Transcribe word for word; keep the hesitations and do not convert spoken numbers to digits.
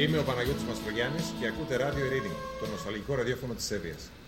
Είμαι ο Παναγιώτης Μαστρογιάννης και ακούτε ράδιο Ειρήνη, το νοσταλγικό ραδιόφωνο της Σέβειας.